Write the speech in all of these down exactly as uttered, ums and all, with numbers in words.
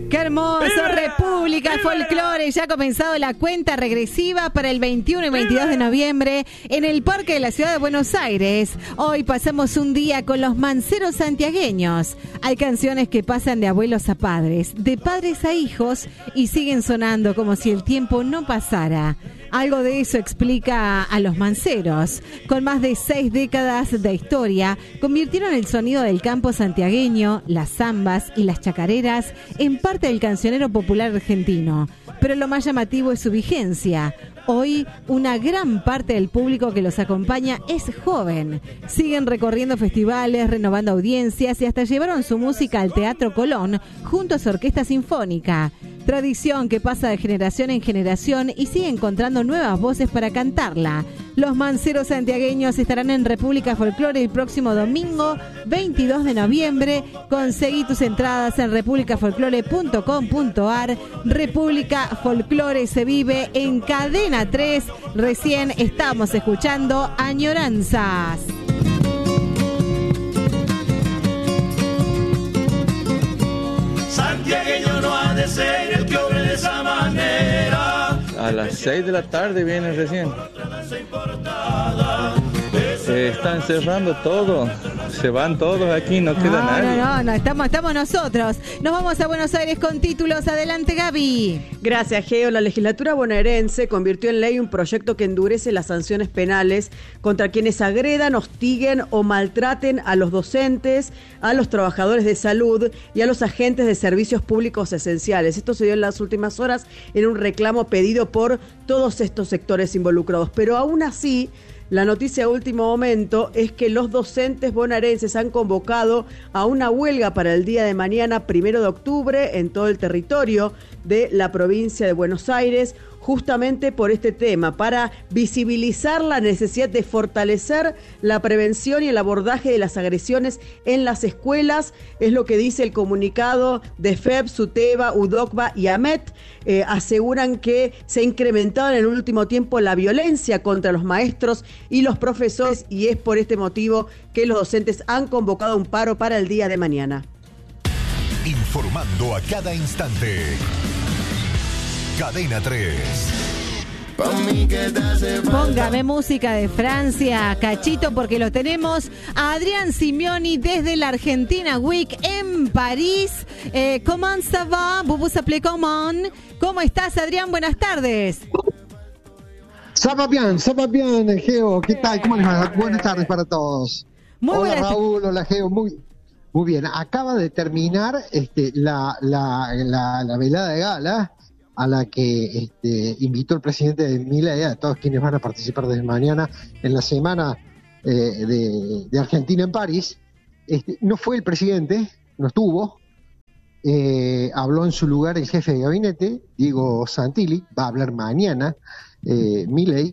¡Qué hermoso! República Folclore. Ya ha comenzado la cuenta regresiva para el veintiuno y veintidós de noviembre en el Parque de la Ciudad de Buenos Aires. Hoy pasamos un día con los manceros santiagueños. Hay canciones que pasan de abuelos a padres, de padres a hijos y siguen sonando como si el tiempo no pasara. Algo de eso explica a los manceros. Con más de seis décadas de historia, convirtieron el sonido del campo santiagueño, las zambas y las chacareras en parte del cancionero popular argentino. Pero lo más llamativo es su vigencia. Hoy, una gran parte del público que los acompaña es joven. Siguen recorriendo festivales, renovando audiencias y hasta llevaron su música al Teatro Colón junto a su orquesta sinfónica. Tradición que pasa de generación en generación y sigue encontrando nuevas voces para cantarla. Los manceros santiagueños estarán en República Folclore el próximo domingo veintidós de noviembre. Conseguí tus entradas en república folclore punto com punto ar. República Folclore se vive en Cadena tres. Recién estamos escuchando Añoranzas. Santiagueño no ha de ser el que obre de esa manera. A las seis de la tarde viene recién. Se están cerrando todo. Se van todos aquí, no queda no, nadie. No, no, no, estamos, estamos nosotros. Nos vamos a Buenos Aires con títulos. Adelante, Gaby. Gracias, Geo. La legislatura bonaerense convirtió en ley un proyecto que endurece las sanciones penales contra quienes agredan, hostiguen o maltraten a los docentes, a los trabajadores de salud y a los agentes de servicios públicos esenciales. Esto se dio en las últimas horas en un reclamo pedido por todos estos sectores involucrados. Pero aún así, la noticia de último momento es que los docentes bonaerenses han convocado a una huelga para el día de mañana, primero de octubre, en todo el territorio de la provincia de Buenos Aires, justamente por este tema, para visibilizar la necesidad de fortalecer la prevención y el abordaje de las agresiones en las escuelas. Es lo que dice el comunicado de F E B, SUTEBA, UDOCBA y AMET. Eh, aseguran que se ha incrementado en el último tiempo la violencia contra los maestros y los profesores, y es por este motivo que los docentes han convocado un paro para el día de mañana. Informando a cada instante. Cadena tres. Póngame música de Francia, Cachito, porque lo tenemos a Adrián Simeoni desde la Argentina Week en París. Eh, ¿Comment ça va? ¿Vous vous appelez comment? ¿Cómo estás, Adrián? Buenas tardes. Ça va bien, ça va bien, Geo. ¿Qué tal? ¿Cómo les va? Buenas tardes para todos. Muy hola, buenas. Raúl, hola, Geo. Muy, muy bien. Acaba de terminar este, la, la, la, la velada de gala a la que este, invitó el presidente Milei a todos quienes van a participar desde mañana en la semana eh, de, de Argentina en París. Este, no fue el presidente, no estuvo, eh, habló en su lugar el jefe de gabinete, Diego Santilli, va a hablar mañana eh, Milei,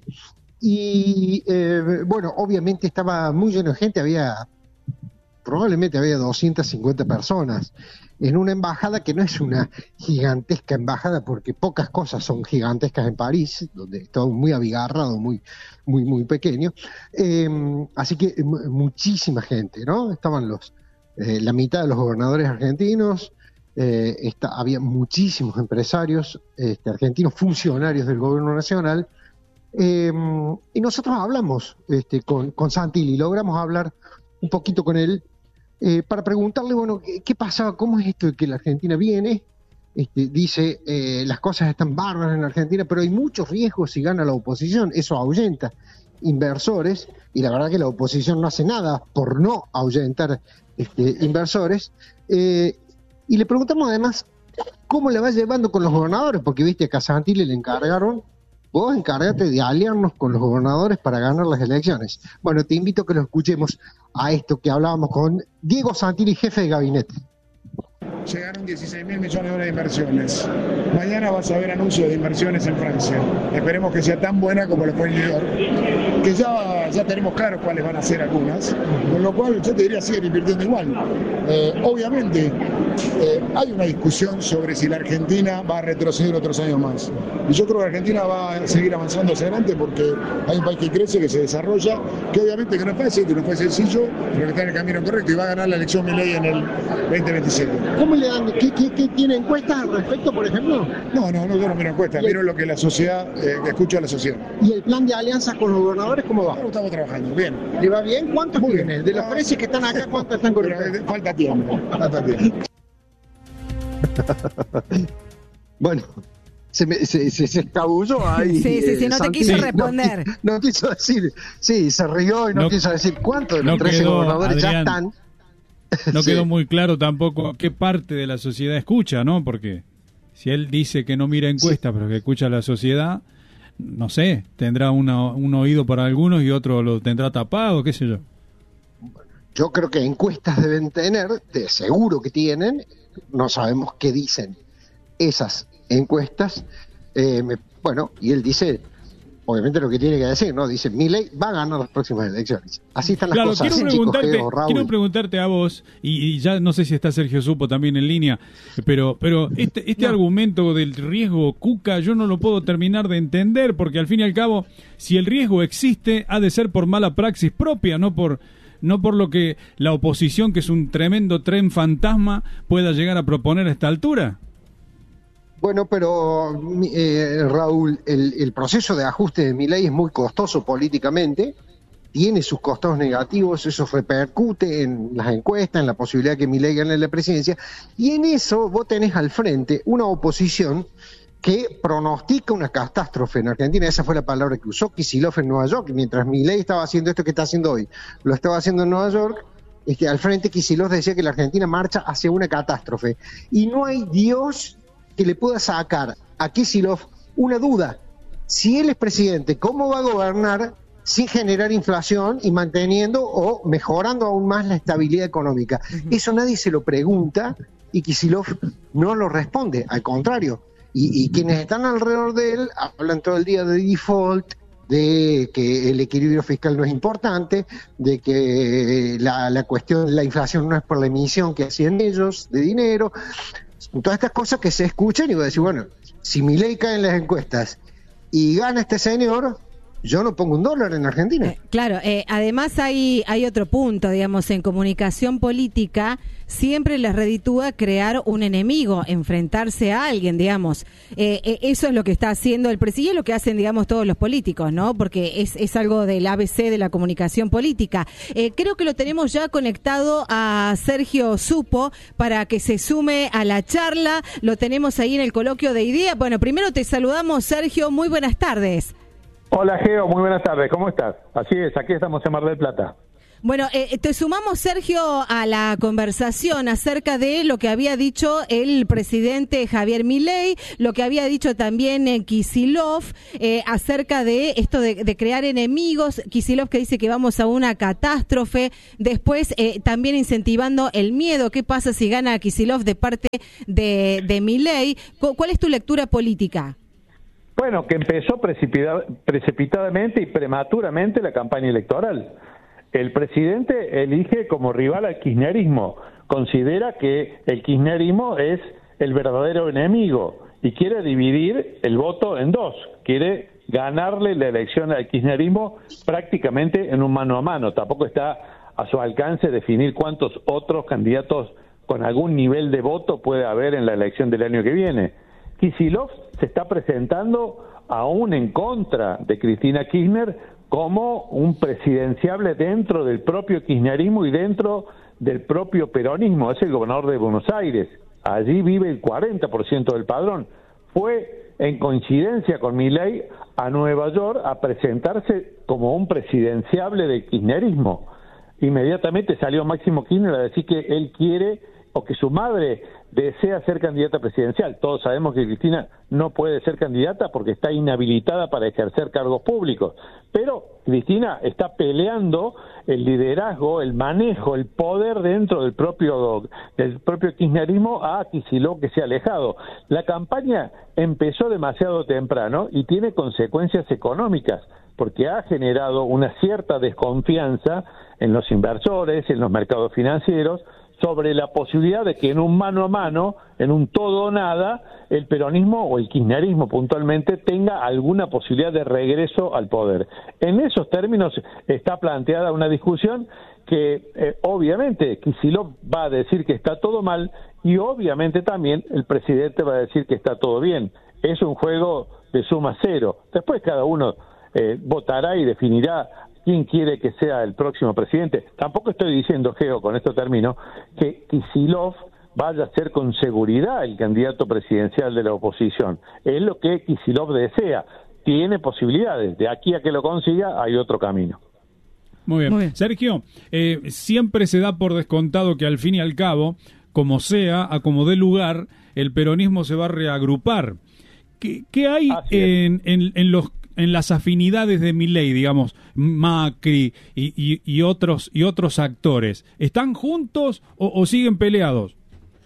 y eh, bueno, obviamente estaba muy lleno de gente, había probablemente había doscientas cincuenta personas en una embajada que no es una gigantesca embajada, porque pocas cosas son gigantescas en París, donde es todo muy abigarrado, muy, muy, muy pequeño. Eh, así que m- muchísima gente, ¿no? Estaban los, eh, la mitad de los gobernadores argentinos, eh, está, había muchísimos empresarios este, argentinos, funcionarios del gobierno nacional, eh, y nosotros hablamos este, con, con Santilli, logramos hablar un poquito con él, Eh, para preguntarle, bueno, ¿qué, qué pasaba? ¿Cómo es esto de que la Argentina viene? Este, dice, eh, las cosas están bárbaras en Argentina, pero hay muchos riesgos si gana la oposición. Eso ahuyenta inversores, y la verdad que la oposición no hace nada por no ahuyentar este, inversores. Eh, y le preguntamos además, ¿cómo le va llevando con los gobernadores? Porque, viste, que a Santilli le encargaron, vos encárgate de aliarnos con los gobernadores para ganar las elecciones. Bueno, te invito a que lo escuchemos a esto que hablábamos con Diego Santilli, jefe de gabinete. Llegaron dieciséis mil millones de dólares de inversiones. Mañana vas a ver anuncios de inversiones en Francia. Esperemos que sea tan buena como lo fue en New York. Que ya, ya tenemos claro cuáles van a ser algunas. Con lo cual yo te diría seguir invirtiendo igual. Eh, obviamente eh, hay una discusión sobre si la Argentina va a retroceder otros años más. Y yo creo que Argentina va a seguir avanzando hacia adelante porque hay un país que crece, que se desarrolla, que obviamente que no es fácil, que no fue sencillo, pero que está en el camino correcto y va a ganar la elección Milei en el veinte veintisiete. ¿Cómo le dan? ¿Qué, qué, qué tiene encuestas al respecto, por ejemplo? No, no, no, yo no miro encuestas, miro lo que la sociedad, eh, escucho a la sociedad. ¿Y el plan de alianzas con los gobernadores cómo va? Ahora estamos trabajando, bien. ¿Le va bien? ¿Cuántos Muy tiene? bien. De los Ah, precios que están acá, ¿cuántos están con Pero, usted? eh, falta tiempo, falta tiempo. Bueno, se, me, se, se, se escabulló ahí. Sí, sí, sí, eh, no te Santi, quiso no responder. qui- No, quiso decir, sí, se rió y no, No- quiso decir cuántos de los no trece quedó, gobernadores ya Adrián. están. No Sí. quedó muy claro tampoco qué parte de la sociedad escucha, ¿no? Porque si él dice que no mira encuestas, pero que escucha a la sociedad, no sé, tendrá una, un oído para algunos y otro lo tendrá tapado, qué sé yo. Yo creo que encuestas deben tener, de seguro que tienen, no sabemos qué dicen esas encuestas. Eh, me- bueno, y él dice, obviamente lo que tiene que decir, ¿no? Dice, Milei va a ganar las próximas elecciones. Así están las Claro, cosas, quiero chicos, preguntarte, Geo, Raúl. quiero preguntarte a vos, y, y ya no sé si está Sergio Supo también en línea, pero pero este, este argumento del riesgo Cuca yo no lo puedo terminar de entender, porque al fin y al cabo, si el riesgo existe, ha de ser por mala praxis propia, no por no por lo que la oposición, que es un tremendo tren fantasma, pueda llegar a proponer a esta altura. Bueno, pero mi- eh, Raúl, el, el proceso de ajuste de Milei es muy costoso políticamente, tiene sus costos negativos, eso repercute en las encuestas, en la posibilidad que Milei gane la presidencia, y en eso vos tenés al frente una oposición que pronostica una catástrofe en Argentina. Esa fue la palabra que usó Kicillof en Nueva York, mientras Milei estaba haciendo esto que está haciendo hoy, lo estaba haciendo en Nueva York. Este, al frente Kicillof decía que la Argentina marcha hacia una catástrofe, y no hay Dios que le pueda sacar a Kicillof una duda. Si él es presidente, ¿cómo va a gobernar sin generar inflación y manteniendo o mejorando aún más la estabilidad económica? Uh-huh. Eso nadie se lo pregunta y Kicillof no lo responde, al contrario. Y, y quienes están alrededor de él hablan todo el día de default, de que el equilibrio fiscal no es importante, de que la, la cuestión de la inflación no es por la emisión que hacían ellos de dinero. Todas estas cosas que se escuchan y voy a decir, bueno, si Milei cae en las encuestas y gana este señor, yo no pongo un dólar en Argentina. Eh, claro, eh, además hay, hay otro punto, digamos, en comunicación política siempre les reditúa crear un enemigo, enfrentarse a alguien, digamos. Eh, eh, eso es lo que está haciendo el presidente, y lo que hacen, digamos, todos los políticos, ¿no? Porque es, es algo del A B C de la comunicación política. Eh, creo que lo tenemos ya conectado a Sergio Supo para que se sume a la charla. Lo tenemos ahí en el coloquio de ideas. Bueno, primero te saludamos, Sergio. Muy buenas tardes. Hola Geo, muy buenas tardes, ¿cómo estás? Así es, aquí estamos en Mar del Plata. Bueno, eh, te sumamos, Sergio, a la conversación acerca de lo que había dicho el presidente Javier Milei, lo que había dicho también eh, Kicillof, eh, acerca de esto de, de crear enemigos. Kicillof que dice que vamos a una catástrofe, después eh, también incentivando el miedo. ¿Qué pasa si gana Kicillof de parte de, de Milei? ¿Cuál es tu lectura política? Bueno, que empezó precipita- precipitadamente y prematuramente la campaña electoral. El presidente elige como rival al kirchnerismo, considera que el kirchnerismo es el verdadero enemigo y quiere dividir el voto en dos, quiere ganarle la elección al kirchnerismo prácticamente en un mano a mano. Tampoco está a su alcance definir cuántos otros candidatos con algún nivel de voto puede haber en la elección del año que viene. Kicillof se está presentando aún en contra de Cristina Kirchner como un presidenciable dentro del propio kirchnerismo y dentro del propio peronismo. Es el gobernador de Buenos Aires. Allí vive el cuarenta por ciento del padrón. Fue en coincidencia con Milei a Nueva York a presentarse como un presidenciable del kirchnerismo. Inmediatamente salió Máximo Kirchner a decir que él quiere o que su madre desea ser candidata presidencial. Todos sabemos que Cristina no puede ser candidata porque está inhabilitada para ejercer cargos públicos, pero Cristina está peleando el liderazgo, el manejo, el poder dentro del propio del propio kirchnerismo a Kicillof, que se ha alejado. La campaña empezó demasiado temprano y tiene consecuencias económicas, porque ha generado una cierta desconfianza en los inversores, en los mercados financieros, sobre la posibilidad de que en un mano a mano, en un todo o nada, el peronismo o el kirchnerismo puntualmente tenga alguna posibilidad de regreso al poder. En esos términos está planteada una discusión que eh, obviamente Kicillof va a decir que está todo mal y obviamente también el presidente va a decir que está todo bien. Es un juego de suma cero. Después cada uno eh, votará y definirá quién quiere que sea el próximo presidente. Tampoco estoy diciendo, Geo, con esto termino, que Kicillof vaya a ser con seguridad el candidato presidencial de la oposición. Es lo que Kicillof desea. Tiene posibilidades. De aquí a que lo consiga hay otro camino. Muy bien. Muy bien. Sergio, eh, siempre se da por descontado que al fin y al cabo, como sea, a como dé lugar, el peronismo se va a reagrupar. ¿Qué, qué hay en, en, en los en las afinidades de Milei, digamos, Macri y, y, y otros y otros actores? ¿Están juntos o, o siguen peleados?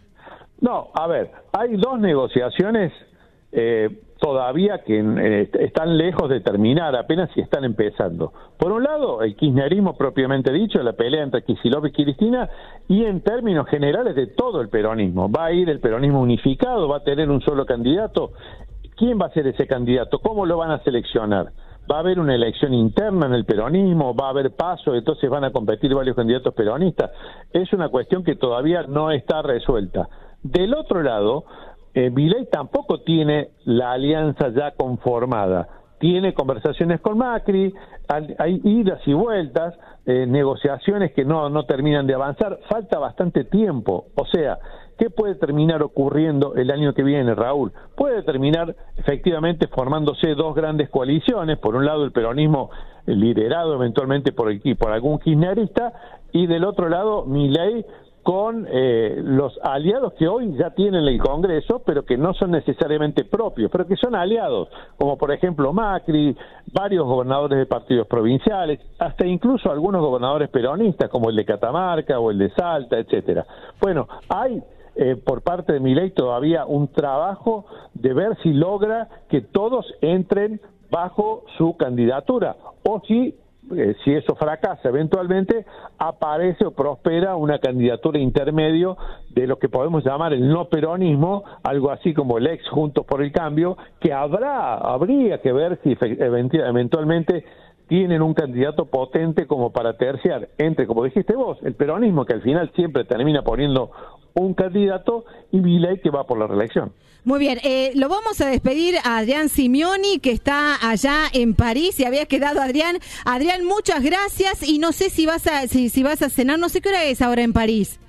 No, a ver, hay dos negociaciones eh, todavía que eh, están lejos de terminar, apenas si están empezando. Por un lado, el kirchnerismo propiamente dicho, la pelea entre Kicillof y Cristina, y en términos generales de todo el peronismo. Va a ir el peronismo unificado, va a tener un solo candidato. ¿Quién va a ser ese candidato? ¿Cómo lo van a seleccionar? ¿Va a haber una elección interna en el peronismo? ¿Va a haber paso? Entonces van a competir varios candidatos peronistas. Es una cuestión que todavía no está resuelta. Del otro lado, eh, Milei tampoco tiene la alianza ya conformada. Tiene conversaciones con Macri, hay idas y vueltas, eh, negociaciones que no, no terminan de avanzar. Falta bastante tiempo. O sea, ¿qué puede terminar ocurriendo el año que viene, Raúl? Puede terminar efectivamente formándose dos grandes coaliciones, por un lado el peronismo liderado eventualmente por, el, por algún kirchnerista, y del otro lado Milei con eh, los aliados que hoy ya tienen el Congreso, pero que no son necesariamente propios, pero que son aliados, como por ejemplo Macri, varios gobernadores de partidos provinciales, hasta incluso algunos gobernadores peronistas, como el de Catamarca o el de Salta, etcétera. Bueno, hay Eh, por parte de Milei todavía un trabajo de ver si logra que todos entren bajo su candidatura o si, eh, si eso fracasa eventualmente, aparece o prospera una candidatura intermedio de lo que podemos llamar el no peronismo, algo así como el ex Juntos por el Cambio, que habrá, habría que ver si eventualmente tienen un candidato potente como para terciar entre, como dijiste vos, el peronismo, que al final siempre termina poniendo un candidato, y Milei, que va por la reelección. Muy bien, eh, lo vamos a despedir a Adrián Simioni, que está allá en París, y había quedado Adrián. Adrián, muchas gracias, y no sé si vas a si, si vas a cenar, no sé qué hora es ahora en París.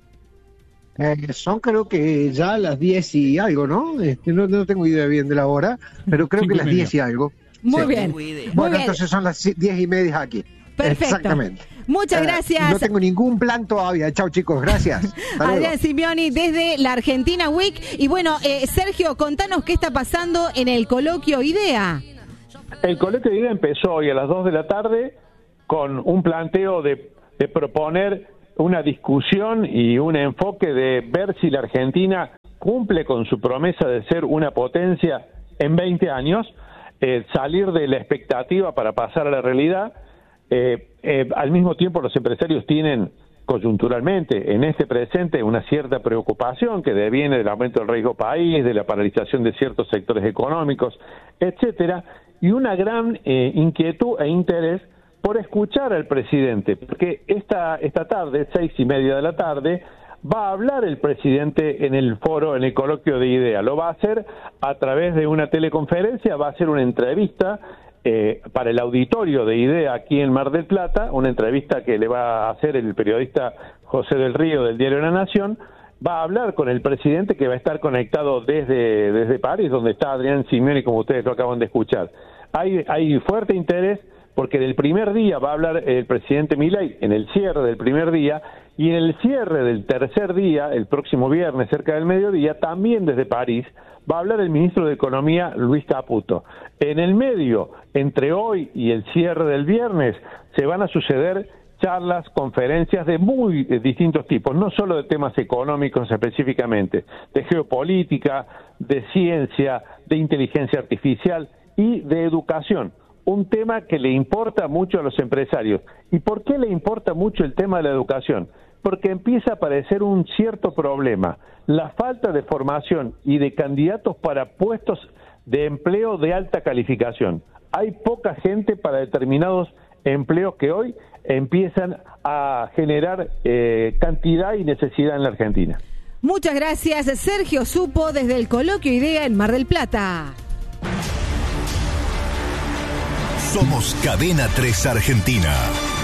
Eh, son creo que ya las diez y algo, ¿no? Este, no, no tengo idea bien de la hora, pero creo que las diez y algo. Muy sí. bien. Muy bien. Bueno, entonces son las diez y media aquí. Perfecto. Exactamente. Muchas eh, gracias. No tengo ningún plan todavía. Chao, chicos. Gracias. Adrián Simioni desde la Argentina Week. Y bueno, eh, Sergio, contanos qué está pasando en el coloquio IDEA. El coloquio IDEA empezó hoy a las dos de la tarde con un planteo de, de proponer una discusión y un enfoque de ver si la Argentina cumple con su promesa de ser una potencia en veinte años, eh, salir de la expectativa para pasar a la realidad. Eh, eh, al mismo tiempo los empresarios tienen coyunturalmente en este presente una cierta preocupación que deviene del aumento del riesgo país, de la paralización de ciertos sectores económicos, etcétera, y una gran eh, inquietud e interés por escuchar al presidente, porque esta esta tarde, seis y media de la tarde, va a hablar el presidente en el foro, en el coloquio de IDEA. Lo va a hacer a través de una teleconferencia, va a hacer una entrevista eh, para el auditorio de IDEA aquí en Mar del Plata, una entrevista que le va a hacer el periodista José del Río del diario La Nación. Va a hablar con el presidente, que va a estar conectado desde, desde París, donde está Adrián Simioni, como ustedes lo acaban de escuchar. Hay, hay fuerte interés porque en el primer día va a hablar el presidente Milei, en el cierre del primer día, y en el cierre del tercer día, el próximo viernes, cerca del mediodía, también desde París, va a hablar el ministro de Economía, Luis Caputo. En el medio, entre hoy y el cierre del viernes, se van a suceder charlas, conferencias de muy de distintos tipos, no solo de temas económicos específicamente, de geopolítica, de ciencia, de inteligencia artificial y de educación. Un tema que le importa mucho a los empresarios. ¿Y por qué le importa mucho el tema de la educación? porque empieza a aparecer un cierto problema, la falta de formación y de candidatos para puestos de empleo de alta calificación. Hay poca gente para determinados empleos que hoy empiezan a generar eh, cantidad y necesidad en la Argentina. Muchas gracias, Sergio Supo, desde el Coloquio IDEA en Mar del Plata. Somos Cadena tres Argentina.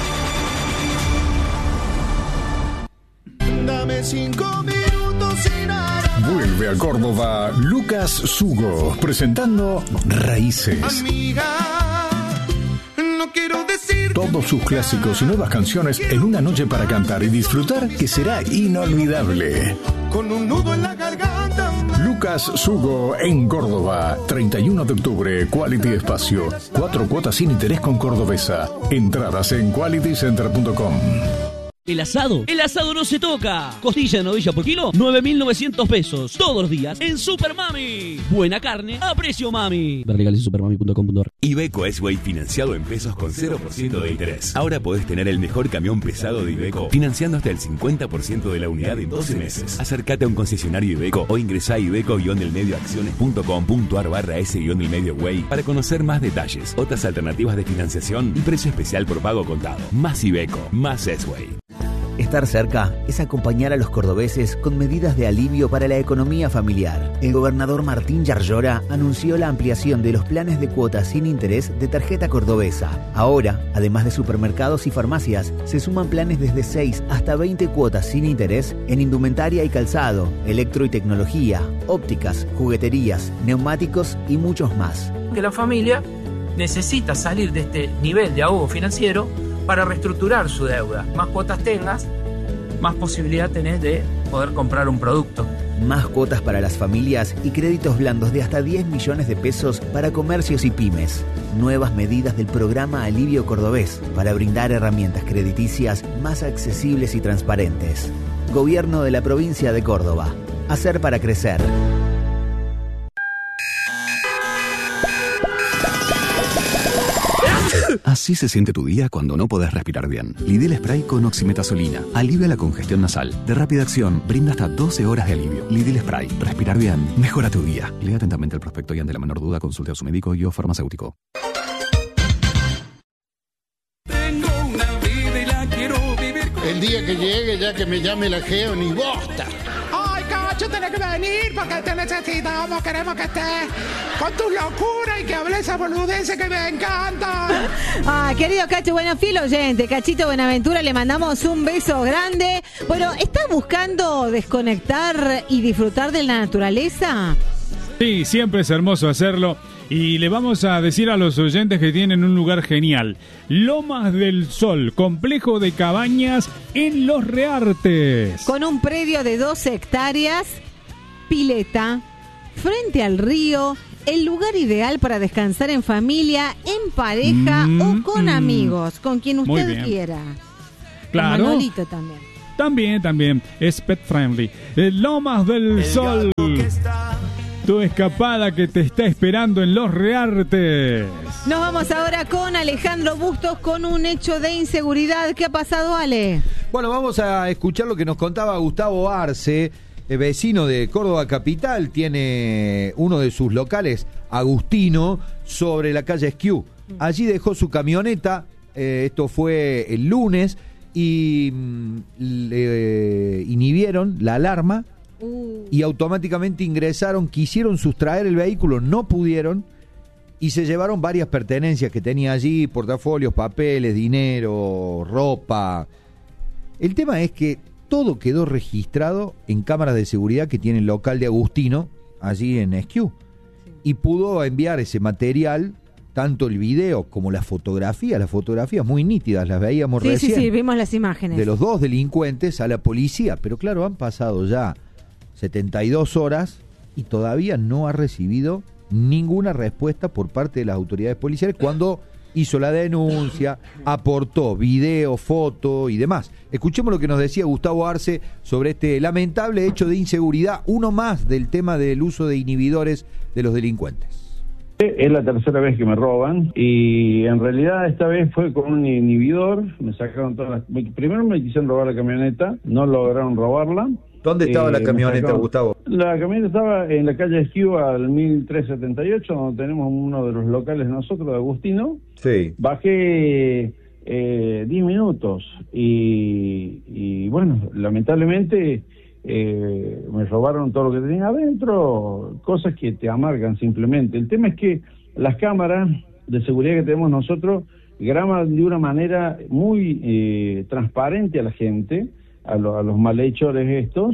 Dame cinco minutos sin nada. Vuelve a Córdoba Lucas Sugo, presentando Raíces. Amiga, no quiero decir Todos sus clásicos y nuevas canciones en una noche para cantar y disfrutar que será inolvidable. con un nudo en la garganta. Lucas Sugo en Córdoba, treinta y uno de octubre, Quality Espacio. Cuatro cuotas sin interés con Cordobesa. Entradas en quality center punto com. El asado, el asado no se toca. Costilla de novilla por kilo, nueve mil novecientos pesos. Todos los días en Super Mami. Buena carne a precio mami. Ver legales en supermami punto com punto ar. Iveco S-Way financiado en pesos con cero por ciento de interés. Ahora podés tener el mejor camión pesado de Iveco financiando hasta el cincuenta por ciento de la unidad en doce meses. Acércate a un concesionario Iveco o ingresá a iveco-delmedioacciones punto com punto ar barra S-Way para conocer más detalles, otras alternativas de financiación y precio especial por pago contado. Más Iveco, más S-Way. Estar cerca es acompañar a los cordobeses con medidas de alivio para la economía familiar. El gobernador Martín Yarlora anunció la ampliación de los planes de cuotas sin interés de tarjeta cordobesa. Ahora, además de supermercados y farmacias, se suman planes desde seis hasta veinte cuotas sin interés en indumentaria y calzado, electro y tecnología, ópticas, jugueterías, neumáticos y muchos más. Que la familia necesita salir de este nivel de ahogo financiero para reestructurar su deuda. Más cuotas tengas, más posibilidad tenés de poder comprar un producto. Más cuotas para las familias y créditos blandos de hasta diez millones de pesos para comercios y pymes. Nuevas medidas del programa Alivio Cordobés para brindar herramientas crediticias más accesibles y transparentes. Gobierno de la provincia de Córdoba. Hacer para crecer. Así se siente tu día cuando no podés respirar bien. Lidl Spray con oximetazolina. Alivia la congestión nasal. De rápida acción, brinda hasta doce horas de alivio. Lidl Spray. Respirar bien. Mejora tu día. Lea atentamente el prospecto y ante la menor duda consulte a su médico y o farmacéutico. Tengo una vida y la quiero vivir con... El día que llegue ya que me llame la Geo ni bosta. Ay, Cacho, tenés que venir porque te necesitamos. Queremos que estés con tus locuras y que hables esa boludeces que me encantan. Ah, querido Cacho, bueno, fiel oyente, Cachito Buenaventura, le mandamos un beso grande. Bueno, ¿estás buscando desconectar y disfrutar de la naturaleza? Sí, siempre es hermoso hacerlo. Y le vamos a decir a los oyentes que tienen un lugar genial. Lomas del Sol, complejo de cabañas en Los Reartes. Con un predio de doce hectáreas, pileta, frente al río, el lugar ideal para descansar en familia, en pareja mm, o con mm. amigos, con quien usted quiera. Claro. Con Manolito también. También, también, es pet friendly. Lomas del el Sol. Tu escapada que te está esperando en Los Reartes. Nos vamos ahora con Alejandro Bustos con un hecho de inseguridad. ¿Qué ha pasado, Ale? Bueno, vamos a escuchar lo que nos contaba Gustavo Arce, vecino de Córdoba Capital. Tiene uno de sus locales, Agustino, sobre la calle Esquiú. Allí dejó su camioneta, eh, esto fue el lunes, y mm, le inhibieron la alarma. Uh. Y automáticamente ingresaron, quisieron sustraer el vehículo, no pudieron y se llevaron varias pertenencias que tenía allí, portafolios, papeles, dinero, ropa. El tema es que todo quedó registrado en cámaras de seguridad que tiene el local de Agustino, allí en Esquiú, y pudo enviar ese material, tanto el video como la fotografía, las fotografías muy nítidas, las veíamos sí, recién. Sí, sí, vimos las imágenes. De los dos delincuentes a la policía, pero claro, han pasado ya setenta y dos horas y todavía no ha recibido ninguna respuesta por parte de las autoridades policiales cuando hizo la denuncia, aportó video, foto y demás. Escuchemos lo que nos decía Gustavo Arce sobre este lamentable hecho de inseguridad, uno más del tema del uso de inhibidores de los delincuentes. Es la tercera vez que me roban y en realidad esta vez fue con un inhibidor, me sacaron todas las... Primero me quisieron robar la camioneta, no lograron robarla. ¿Dónde estaba eh, la camioneta, sacaron... Gustavo? La camioneta estaba en la calle Esquiu al mil trescientos setenta y ocho, donde tenemos uno de los locales nosotros, de Agustino. Sí. Bajé eh, diez minutos y, y bueno, lamentablemente... Eh, me robaron todo lo que tenía adentro, cosas que te amargan simplemente. El tema es que las cámaras de seguridad que tenemos nosotros graban de una manera muy eh, transparente a la gente, a, lo, a los malhechores estos,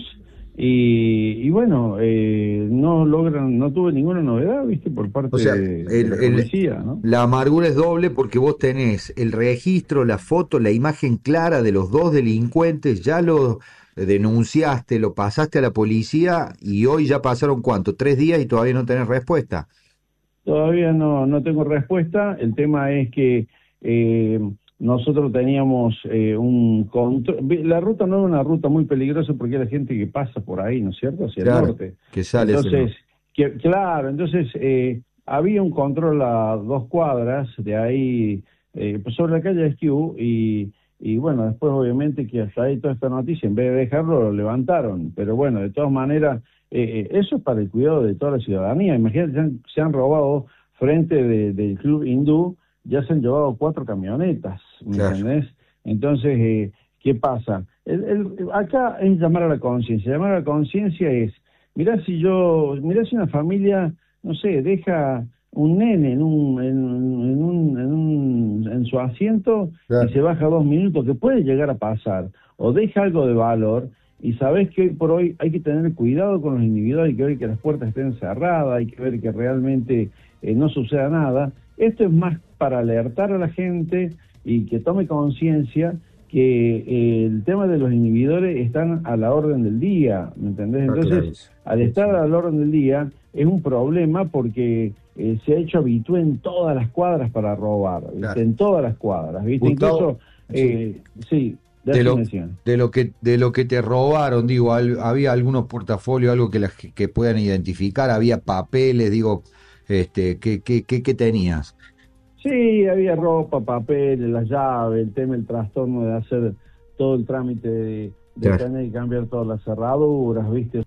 y, y bueno, eh, no logran, no tuve ninguna novedad, viste, por parte o sea, de, el, de la el, policía, ¿no? La amargura es doble porque vos tenés el registro, la foto, la imagen clara de los dos delincuentes, ya lo denunciaste, lo pasaste a la policía y hoy ya pasaron ¿cuánto? ¿Tres días y todavía no tenés respuesta? Todavía no, no tengo respuesta. El tema es que eh, nosotros teníamos eh, un control. La ruta no es una ruta muy peligrosa porque hay la gente que pasa por ahí, ¿no es cierto? Hacia claro, el norte. Que sale entonces, que, claro, entonces eh, había un control a dos cuadras de ahí, eh, pues sobre la calle Esquiu y... Y bueno, después obviamente que hasta ahí toda esta noticia, en vez de dejarlo, lo levantaron. Pero bueno, de todas maneras, eh, eso es para el cuidado de toda la ciudadanía. Imagínate, se han, se han robado frente de, del Club Hindú, ya se han llevado cuatro camionetas, ¿me claro. entendés? Entonces, eh, ¿qué pasa? El, el, acá es llamar a la conciencia. Llamar a la conciencia es, mirá si yo, mirá si una familia, no sé, deja... un nene en un en, en un en un en su asiento claro. y se baja dos minutos, que puede llegar a pasar, o deja algo de valor, y sabés que hoy por hoy hay que tener cuidado con los individuos, hay que ver que las puertas estén cerradas, hay que ver que realmente eh, no suceda nada. Esto es más para alertar a la gente y que tome conciencia que eh, el tema de los inhibidores están a la orden del día, ¿me entendés? Entonces, al estar a la orden del día, es un problema porque eh, se ha hecho habitué en todas las cuadras para robar, claro. en todas las cuadras, ¿viste? Gustavo, incluso, eh, sí, sí de, lo, de lo que de lo que te robaron, digo, al, había algunos portafolios, algo que, las, que puedan identificar, había papeles, digo, este, ¿qué, qué, qué, qué tenías? Sí, había ropa, papeles, las llaves, el tema, el trastorno de hacer todo el trámite de, de claro. tener que cambiar todas las cerraduras, ¿viste?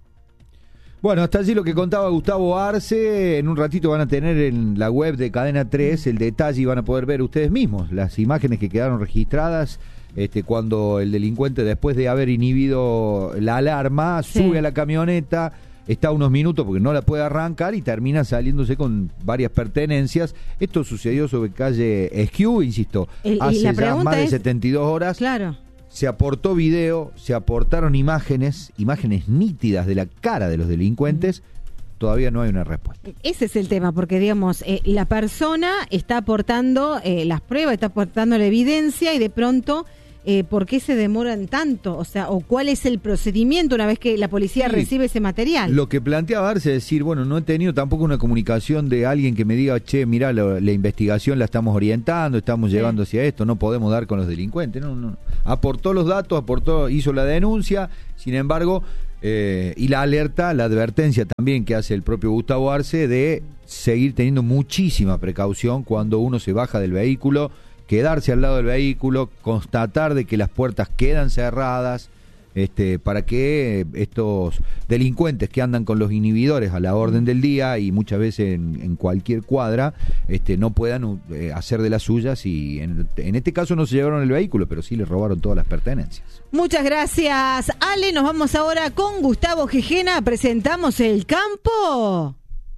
Bueno, hasta allí lo que contaba Gustavo Arce. En un ratito van a tener en la web de Cadena tres el detalle y van a poder ver ustedes mismos las imágenes que quedaron registradas este, cuando el delincuente, después de haber inhibido la alarma, sí. sube a la camioneta, está unos minutos porque no la puede arrancar y termina saliéndose con varias pertenencias. Esto sucedió sobre calle Esquiu, insisto, el, hace ya más de es, setenta y dos horas. Claro. Se aportó video, se aportaron imágenes, imágenes nítidas de la cara de los delincuentes. Todavía no hay una respuesta. Ese es el tema, porque digamos, eh, la persona está aportando eh, las pruebas, está aportando la evidencia y de pronto... Eh, ¿por qué se demoran tanto? O sea, ¿o cuál es el procedimiento una vez que la policía sí, recibe ese material? Lo que planteaba Arce es decir, bueno, no he tenido tampoco una comunicación de alguien que me diga, che, mirá, la, la investigación la estamos orientando, estamos sí. llevando hacia esto, no podemos dar con los delincuentes. No, no. Aportó los datos, aportó, hizo la denuncia, sin embargo, eh, y la alerta, la advertencia también que hace el propio Gustavo Arce de seguir teniendo muchísima precaución cuando uno se baja del vehículo, quedarse al lado del vehículo, constatar de que las puertas quedan cerradas, este, para que estos delincuentes que andan con los inhibidores a la orden del día y muchas veces en, en cualquier cuadra, este, no puedan eh, hacer de las suyas y en, en este caso no se llevaron el vehículo, pero sí les robaron todas las pertenencias. Muchas gracias, Ale. Nos vamos ahora con Gustavo Gijena. Presentamos El Campo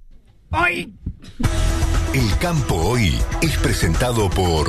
Hoy. El Campo Hoy es presentado por...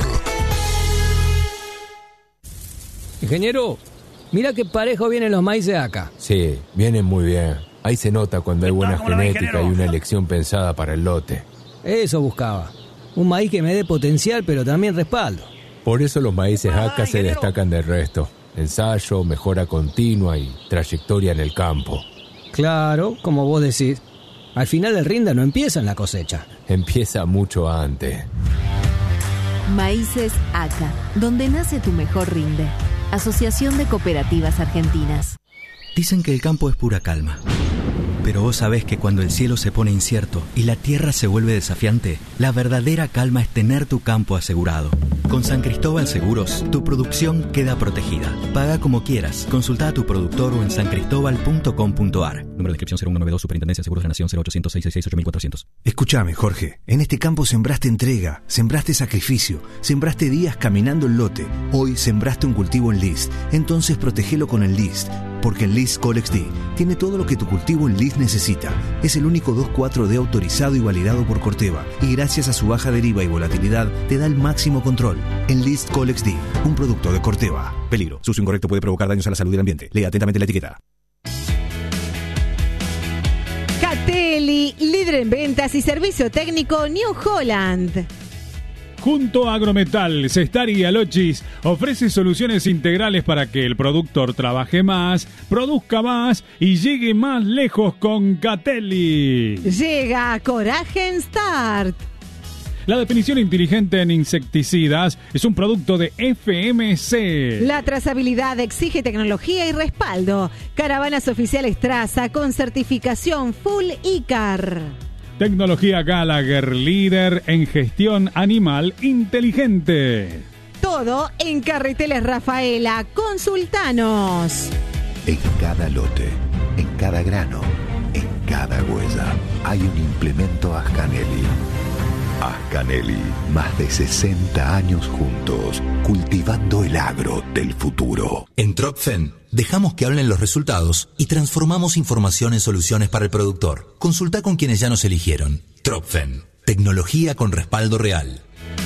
Ingeniero, mira qué parejo vienen los maíces acá. Sí, vienen muy bien. Ahí se nota cuando hay buena genética y una elección pensada para el lote. Eso buscaba. Un maíz que me dé potencial, pero también respaldo. Por eso los maíces acá se destacan del resto. Ensayo, mejora continua y trayectoria en el campo. Claro, como vos decís. Al final el rinda no empieza en la cosecha. Empieza mucho antes. Maíces A C A, donde nace tu mejor rinde. Asociación de Cooperativas Argentinas. Dicen que el campo es pura calma. Pero vos sabés que cuando el cielo se pone incierto y la tierra se vuelve desafiante, la verdadera calma es tener tu campo asegurado. Con San Cristóbal Seguros, tu producción queda protegida. Paga como quieras. Consulta a tu productor o en san cristóbal punto com punto a r. Número de inscripción cero uno noventa y dos, Superintendencia de Seguros de la Nación, cero ochocientos, seiscientos sesenta y seis, ocho mil cuatrocientos. Escúchame, Jorge. En este campo sembraste entrega, sembraste sacrificio, sembraste días caminando el lote. Hoy sembraste un cultivo en List. Entonces protegelo con el List. Porque el List Colex D tiene todo lo que tu cultivo en List necesita. Es el único dos cuatro D autorizado y validado por Corteva. Y gracias a su baja deriva y volatilidad, te da el máximo control. En List Colex D, un producto de Corteva. Peligro. Su uso incorrecto puede provocar daños a la salud y al ambiente. Lea atentamente la etiqueta. Catelli, líder en ventas y servicio técnico New Holland. Junto a Agrometal, Cestari y Alochis ofrece soluciones integrales para que el productor trabaje más, produzca más y llegue más lejos con Catelli. Llega Coragen Start. La definición inteligente en insecticidas es un producto de F M C. La trazabilidad exige tecnología y respaldo. Caravanas oficiales Traza con certificación Full I C A R. Tecnología Gallagher, líder en gestión animal inteligente. Todo en Carreteles Rafaela. Consultanos. En cada lote, en cada grano, en cada huella, hay un implemento Ascanelli. Ascanelli, más de sesenta años juntos, cultivando el agro del futuro. En Tropfen, dejamos que hablen los resultados y transformamos información en soluciones para el productor. Consulta con quienes ya nos eligieron. Tropfen, tecnología con respaldo real.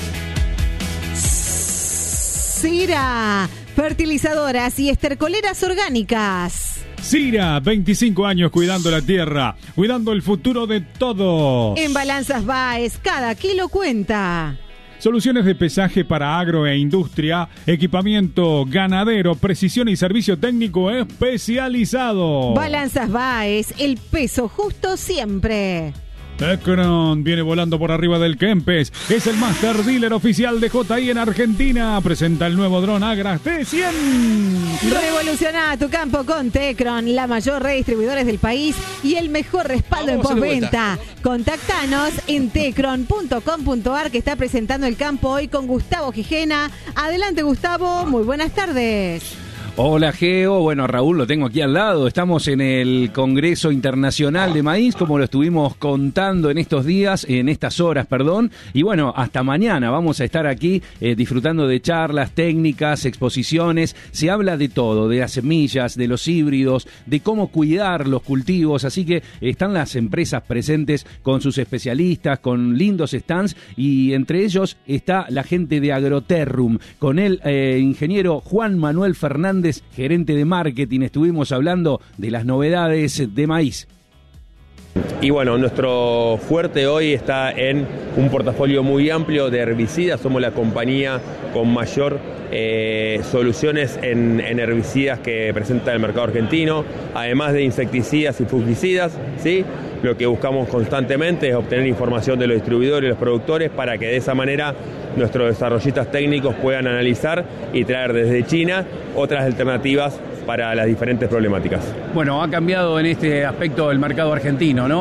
Sira, fertilizadoras y estercoleras orgánicas. Sira, veinticinco años cuidando la tierra, cuidando el futuro de todos. En Balanzas Baez, cada kilo cuenta. Soluciones de pesaje para agro e industria, equipamiento ganadero, precisión y servicio técnico especializado. Balanzas Baez, el peso justo siempre. Tecron viene volando por arriba del Kempes. Es el Master Dealer oficial de J I en Argentina. Presenta el nuevo dron Agra T cien. Revoluciona tu campo con Tecron, la mayor red de distribuidores del país y el mejor respaldo en postventa. Contactanos en tecron punto com punto a r que está presentando el campo hoy con Gustavo Gijena. Adelante, Gustavo. Muy buenas tardes. Hola, Geo. Bueno, Raúl, lo tengo aquí al lado. Estamos en el Congreso Internacional de Maíz, como lo estuvimos contando en estos días, en estas horas, perdón. Y bueno, hasta mañana vamos a estar aquí eh, disfrutando de charlas, técnicas, exposiciones. Se habla de todo, de las semillas, de los híbridos, de cómo cuidar los cultivos. Así que están las empresas presentes con sus especialistas, con lindos stands. Y entre ellos está la gente de Agroterrum, con el eh, ingeniero Juan Manuel Fernández, gerente de marketing. Estuvimos hablando de las novedades de maíz. Y bueno, nuestro fuerte hoy está en un portafolio muy amplio de herbicidas. Somos la compañía con mayor eh, soluciones en, en herbicidas que presenta el mercado argentino, además de insecticidas y fungicidas, ¿sí? Lo que buscamos constantemente es obtener información de los distribuidores y los productores para que de esa manera nuestros desarrollistas técnicos puedan analizar y traer desde China otras alternativas para las diferentes problemáticas. Bueno, ha cambiado en este aspecto el mercado argentino, ¿no?